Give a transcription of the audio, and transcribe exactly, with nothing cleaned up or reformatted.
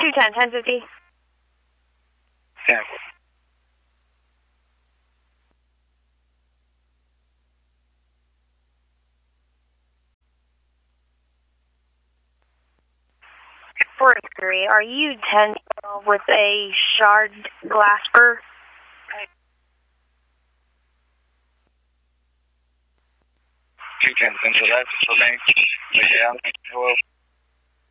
two ten, ten fifty. ten. forty-three, are you ten twelve with a shard Glasper? two ten, Central Left, okay. Yeah, twelve.